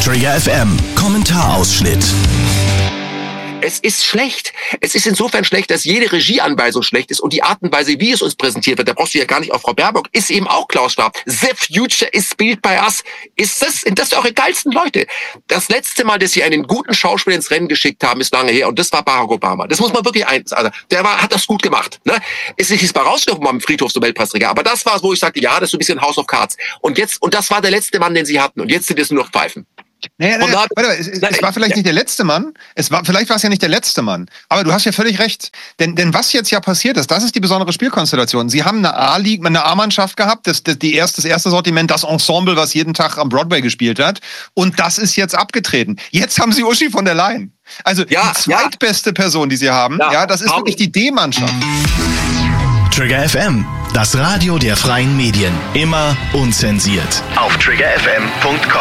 Trigger FM Kommentarausschnitt. Es ist schlecht. Es ist insofern schlecht, dass jede Regieanweisung schlecht ist und die Art und Weise, wie es uns präsentiert wird, da brauchst du ja gar nicht auf Frau Baerbock, ist eben auch Klaus Schwab. The future is built by us. Sind das eure geilsten Leute? Das letzte Mal, dass sie einen guten Schauspieler ins Rennen geschickt haben, ist lange her und das war Barack Obama. Das muss man wirklich hat das gut gemacht. Ne? Es ist mal rausgekommen am Friedhof zum Nobelpreisträger, aber das war es, wo ich sagte, ja, das ist so ein bisschen House of Cards. Und das war der letzte Mann, den sie hatten und jetzt sind es nur noch Pfeifen. Es war vielleicht nicht der letzte Mann. Vielleicht war es ja nicht der letzte Mann. Aber du hast ja völlig recht. Denn was jetzt ja passiert ist, das ist die besondere Spielkonstellation. Sie haben eine A-Mannschaft gehabt, das erste Sortiment, das Ensemble, was jeden Tag am Broadway gespielt hat. Und das ist jetzt abgetreten. Jetzt haben sie Uschi von der Leyen. Also die zweitbeste Person, die sie haben, das ist wirklich die D-Mannschaft. Trigger FM, das Radio der freien Medien. Immer unzensiert. Auf triggerfm.com.